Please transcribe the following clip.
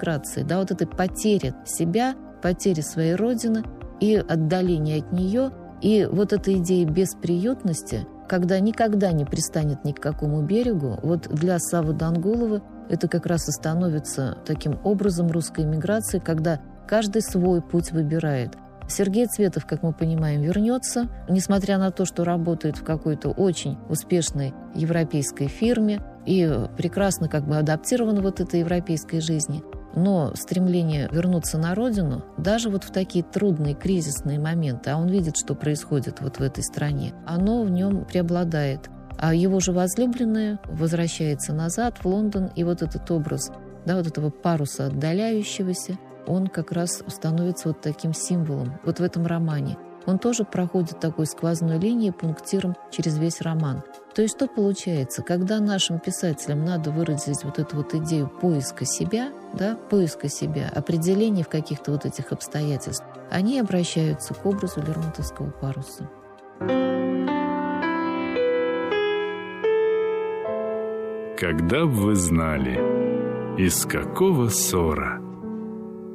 эмиграции, да, вот этой потери себя, потери своей родины и отдаления от нее, и вот эта идея бесприютности, когда никогда не пристанет ни к какому берегу, вот для Саввы Дангулова это как раз и становится таким образом русской эмиграции, когда каждый свой путь выбирает. Сергей Цветов, как мы понимаем, вернется, несмотря на то, что работает в какой-то очень успешной европейской фирме и прекрасно как бы адаптирован вот этой европейской жизни. Но стремление вернуться на родину, даже вот в такие трудные, кризисные моменты, а он видит, что происходит вот в этой стране, оно в нем преобладает. А его же возлюбленная возвращается назад в Лондон, и вот этот образ, да, вот этого паруса отдаляющегося, он как раз становится вот таким символом вот в этом романе. Он тоже проходит такой сквозной линией, пунктиром через весь роман. То есть что получается? Когда нашим писателям надо выразить вот эту вот идею поиска себя, да, поиска себя, определения в каких-то вот этих обстоятельствах, они обращаются к образу Лермонтовского паруса. Когда б вы знали, из какого ссора